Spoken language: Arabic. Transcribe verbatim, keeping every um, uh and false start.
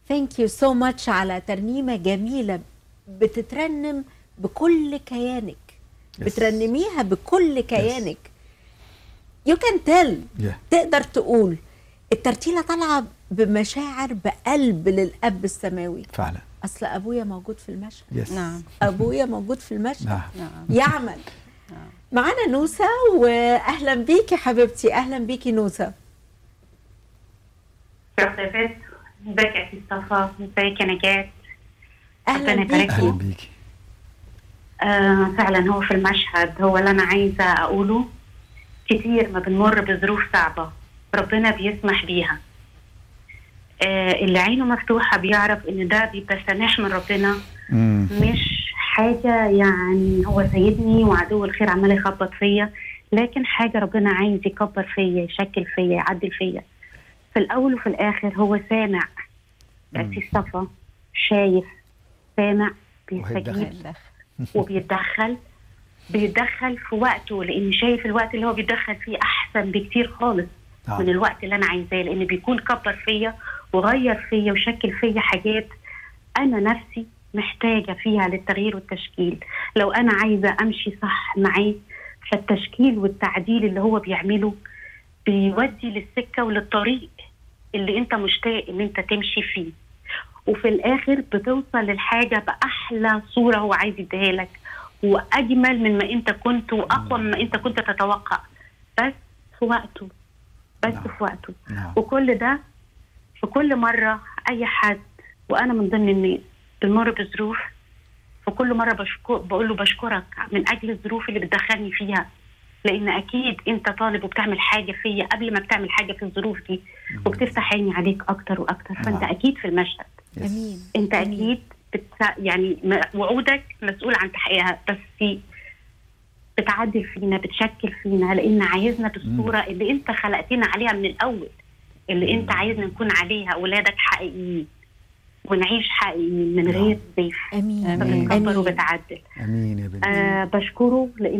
ثانك يو سو ماتش على ترنيمة جميلة بتترنم بكل كيانك. yes. بترنميها بكل كيانك. يو كان تيل. تقدر تقول الترتيلة طالعة بمشاعر بقلب للأب السماوي. فعلا. أصل أبويا موجود في المشهد. yes. نعم. أبويا موجود في المشهد. نعم. يعمل. نعم. معانا نوسة، وأهلا بيكي حبيبتي. أهلا بيكي نوسة. ازيك يا صفا؟ ازيك يا نجاة؟ أهلا بيكي. أهلا بيكي. آه فعلا هو في المشهد هو اللي أنا عايزة أقوله. كتير ما بنمر بظروف صعبة ربنا بيسمح بيها. آه اللي عينه مفتوحة بيعرف إن ده بيبقى سماح من ربنا. مم. مش حاجة يعني هو سيدني وعدو الخير عمال يخبط فيا، لكن حاجة ربنا عايز يكبر فيا، يشكل فيا، يعدل فيا. في الأول وفي الآخر هو سامع. بس الصفا شايف، سامع، بيستجيب وبيتدخل. بيتدخل في وقته، لأن شايف الوقت اللي هو بيتدخل فيه أحسن بكتير خالص آه. من الوقت اللي أنا عايزاه، لأن بيكون كبر فيا وغير فيا وشكل فيا حاجات أنا نفسي محتاجة فيها للتغيير والتشكيل. لو أنا عايزة أمشي صح معاه، فالتشكيل والتعديل اللي هو بيعمله بيودي للسكة وللطريق اللي انت مشتاق ان انت تمشي فيه، وفي الاخر بتوصل للحاجة بأحلى صورة هو عايز يديها لك، واجمل من ما انت كنت، واقوى من ما انت كنت تتوقع، بس في وقته. بس no. في وقته no. وكل ده في كل مرة. اي حد، وانا من ضمن الناس، بنمر بظروف، فكل مرة بشكر بقول له بشكرك من اجل الظروف اللي بتدخلني فيها، لان اكيد انت طالب وبتعمل حاجه فيا قبل ما بتعمل حاجه في الظروف دي، وبتفتح عيني عليك اكتر واكتر. فانت اكيد في المشهد. امين. انت اكيد بت... يعني وعودك مسؤول عن تحقيقها، بس بتعدل فينا، بتشكل فينا، لان عايزنا بالصوره اللي انت خلقتنا عليها من الاول، اللي انت عايزنا نكون عليها اولادك حقيقيين، ونعيش حقيقيين من غير زيف. امين. فبتكبر وبتعدل. امين يا بنتي. آه بشكره لان